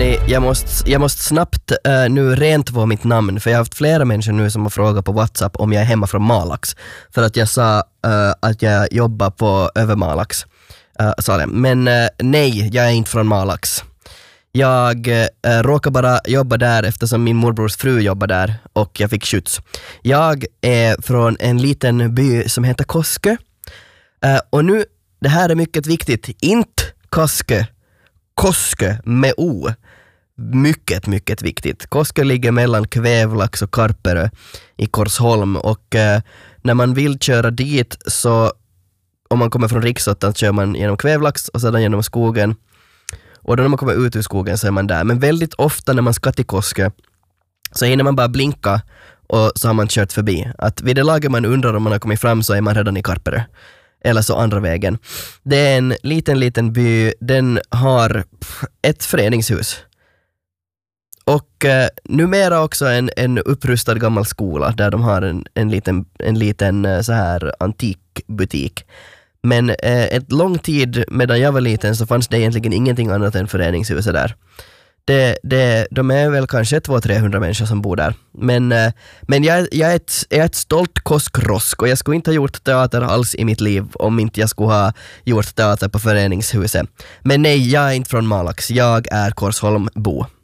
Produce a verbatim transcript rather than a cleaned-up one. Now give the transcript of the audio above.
Hörni, jag måste, jag måste snabbt uh, nu rentvå mitt namn, för jag har haft flera människor nu som har frågat på WhatsApp om jag är hemma från Malax, för att jag sa uh, att jag jobbar på Övermalax. Uh, sa det. Men uh, nej, jag är inte från Malax. Jag uh, råkar bara jobba där eftersom min morbrors fru jobbar där och jag fick skjuts. Jag är från en liten by som heter Koske. Uh, och nu, det här är mycket viktigt, inte Koske. Koske med O. Mycket, mycket viktigt. Koske ligger mellan Kvävlax och Karperö i Korsholm, och eh, när man vill köra dit, så om man kommer från Riksåttan kör man genom Kvävlax och sedan genom skogen, och då när man kommer ut ur skogen så är man där. Men väldigt ofta när man ska till Koske så hinner man bara blinka och så har man kört förbi. Att vid det laget man undrar om man har kommit fram så är man redan i Karperö. Eller så andra vägen. Det är en liten, liten by. Den har ett föreningshus. Och eh, numera också en, en upprustad gammal skola där de har en, en liten, en liten eh, så här antikbutik. Men eh, ett lång tid medan jag var liten så fanns det egentligen ingenting annat än föreningshuset där. Det, det, de är väl kanske två till trehundra människor som bor där. Men, eh, men jag, jag, är ett, jag är ett stolt koskrosk, och jag skulle inte ha gjort teater alls i mitt liv om inte jag skulle ha gjort teater på föreningshuset. Men nej, jag är inte från Malax. Jag är Korsholmbo.